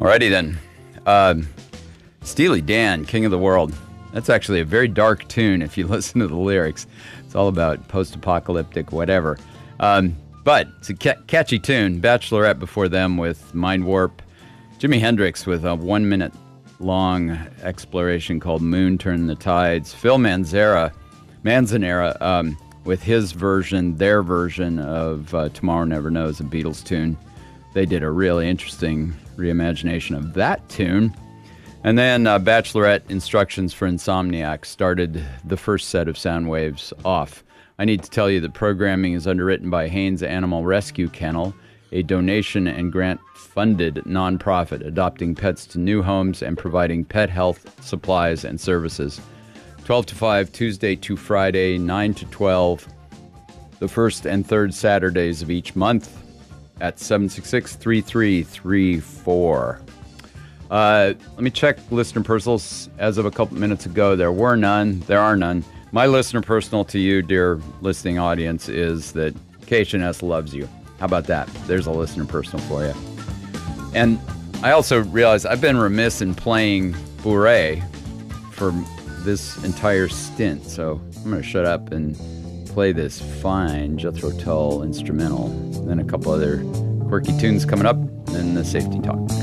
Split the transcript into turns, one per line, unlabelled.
Alrighty then. Steely Dan, King of the World. That's actually a very dark tune if you listen to the lyrics. It's all about post-apocalyptic whatever. But it's a catchy tune. Bachelorette before them with Mind Warp. Jimi Hendrix with a 1 minute long exploration called Moon Turn the Tides. Phil Manzanera, with his version, their version of Tomorrow Never Knows, a Beatles tune. They did a really interesting reimagination of that tune. And then Bachelorette Instructions for Insomniac started the first set of sound waves off. I need to tell you that programming is underwritten by Haynes Animal Rescue Kennel, a donation and grant-funded nonprofit adopting pets to new homes and providing pet health supplies and services. 12 to 5, Tuesday to Friday, 9 to 12, the first and third Saturdays of each month at 766-3334. Let me check listener personals. As of a couple minutes ago, there are none. My listener personal to you, dear listening audience, is that KHNS loves you. How about that? There's a listener personal for you. And I also realize I've been remiss in playing Bourrée for this entire stint, so I'm going to shut up and play this fine Jethro Tull instrumental. Then a couple other quirky tunes coming up, and the safety talk.